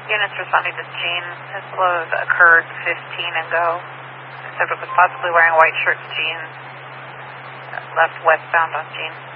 Units responding to Jean. This was occurred 15 and go. The subject was possibly wearing white shirts, jeans. Left westbound on Jean.